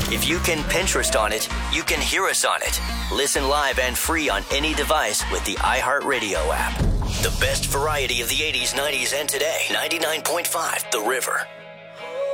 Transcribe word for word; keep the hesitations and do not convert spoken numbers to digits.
If you can Pinterest on it, you can hear us on it. Listen live and free on any device with the iHeartRadio app. The best variety of the eighties, nineties, and today. ninety-nine point five The River.